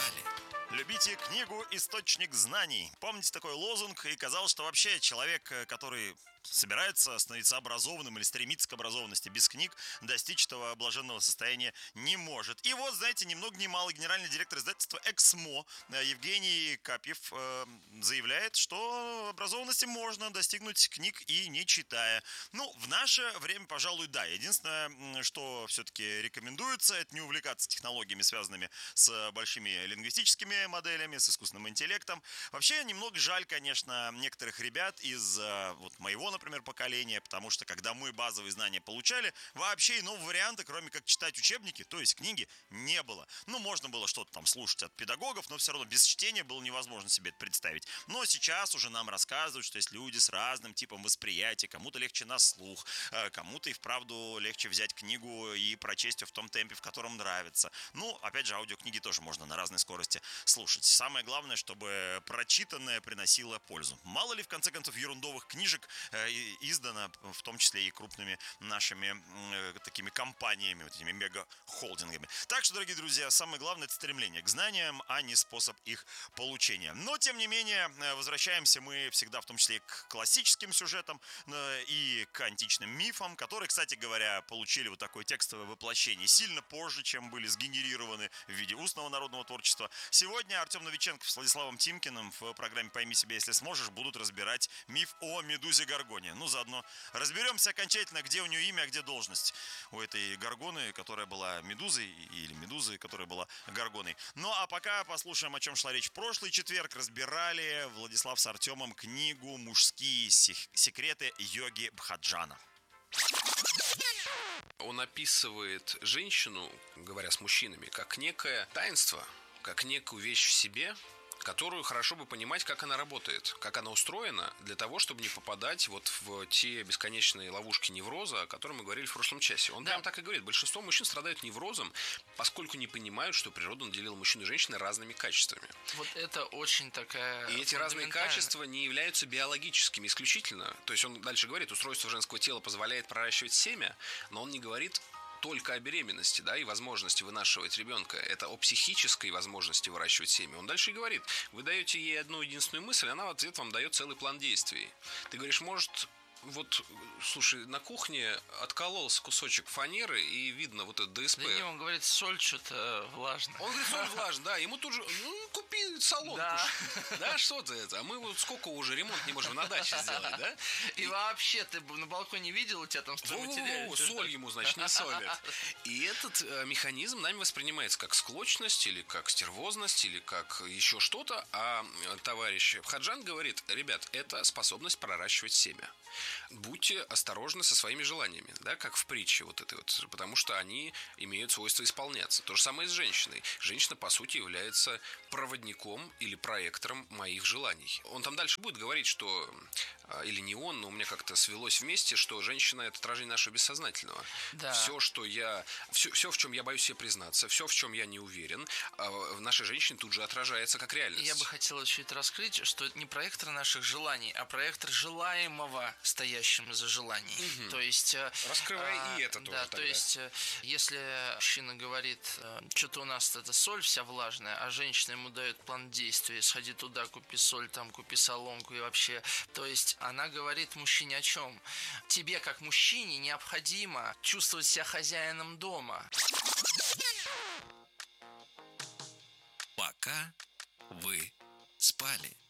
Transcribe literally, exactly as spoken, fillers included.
спали. Любите книгу «Источник знаний». Помните такой лозунг? И казалось, что вообще человек, который собирается становиться образованным или стремится к образованности без книг, достичь этого блаженного состояния не может. И вот, знаете, ни много ни мало генеральный директор издательства «Эксмо» Евгений Капьев э, заявляет, что образованности можно достигнуть книг и не читая. Ну, в наше время, пожалуй, да. Единственное, что все-таки рекомендуется, это не увлекаться технологиями, связанными с большими лингвистическими моделями, с искусственным интеллектом. Вообще, немного жаль, конечно, некоторых ребят из вот моего, например, поколения, потому что, когда мы базовые знания получали, вообще иного варианта, кроме как читать учебники, то есть книги, не было. Ну, можно было что-то там слушать от педагогов, но все равно без чтения было невозможно себе это представить. Но сейчас уже нам рассказывают, что есть люди с разным типом восприятия, кому-то легче на слух, кому-то и вправду легче взять книгу и прочесть ее в том темпе, в котором нравится. Ну, опять же, аудиокниги тоже можно на разной скорости слушать. Самое главное, чтобы прочитанное приносило пользу. Мало ли, в конце концов, ерундовых книжек э, издано, в том числе и крупными нашими э, такими компаниями, вот этими мега-холдингами. Так что, дорогие друзья, самое главное — это стремление к знаниям, а не способ их получения. Но, тем не менее, возвращаемся мы всегда, в том числе, к классическим сюжетам э, и к античным мифам, которые, кстати говоря, получили вот такое текстовое воплощение сильно позже, чем были сгенерированы в виде устного народного творчества. Сегодня Артем Новиченко с Владиславом Тимкиным в программе «Пойми себя, если сможешь» будут разбирать миф о Медузе Горгоне. Ну, заодно разберемся окончательно, где у нее имя, а где должность у этой Горгоны, которая была Медузой, или Медузы, которая была Горгоной. Ну, а пока послушаем, о чем шла речь в прошлый четверг. Разбирали Владислав с Артемом книгу «Мужские секреты йоги Бхаджана». Он описывает женщину, говоря с мужчинами, как некое таинство, как некую вещь в себе, которую хорошо бы понимать, как она работает, как она устроена, для того, чтобы не попадать вот в те бесконечные ловушки невроза, о которых мы говорили в прошлом часе. Он да. прям так и говорит. Большинство мужчин страдают неврозом, поскольку не понимают, что природа наделила мужчин и женщин разными качествами. Вот это очень такая... И эти разные качества не являются биологическими исключительно. То есть он дальше говорит, устройство женского тела позволяет проращивать семя, но он не говорит только о беременности, да, и возможности вынашивать ребенка. Это о психической возможности выращивать семя. Он дальше и говорит, вы даете ей одну единственную мысль, она в ответ вам дает целый план действий. Ты говоришь, может... Вот, слушай, на кухне откололся кусочек фанеры, и видно вот это ДСП. Да не, он говорит, соль что-то влажная. Он говорит, соль влажная, да, ему тут же, ну, купи солонку. Да, да что-то это. А мы вот сколько уже ремонт не можем на даче сделать, да? И, и вообще, ты на балконе видел, у тебя там стройматериал? Соль ему, значит, не солят. И этот э, механизм нами воспринимается как склочность, или как стервозность, или как еще что-то. А товарищ Бхаджан говорит, ребят, это способность проращивать семя. Будьте осторожны со своими желаниями, да, как в притче вот этой вот, потому что они имеют свойство исполняться. То же самое и с женщиной. Женщина, по сути, является проводником или проектором моих желаний. Он там дальше будет говорить, что, или не он, но у меня как-то свелось вместе, что женщина — это отражение нашего бессознательного. Да. Все, что я, все, все, в чем я боюсь себе признаться, все, в чем я не уверен, в нашей женщине тут же отражается как реальность. Я бы хотел еще это раскрыть, что это не проектор наших желаний, а проектор желаемого, стоящим за желаний. Угу. То есть... Раскрывай а, и это тоже. Да, тогда. То есть, если мужчина говорит, что-то у нас это соль вся влажная, а женщина ему дает план действия, сходи туда, купи соль, там, купи солонку и вообще... То есть, она говорит мужчине о чем? Тебе, как мужчине, необходимо чувствовать себя хозяином дома. Пока вы спали.